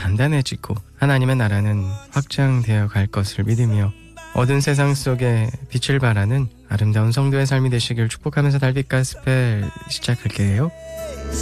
단단해지고 하나님의 나라는 확장되어 갈 것을 믿으며 어두운 세상 속에 빛을 발하는 아름다운 성도의 삶이 되시길 축복하면서 달빛 가스펠 시작할게요.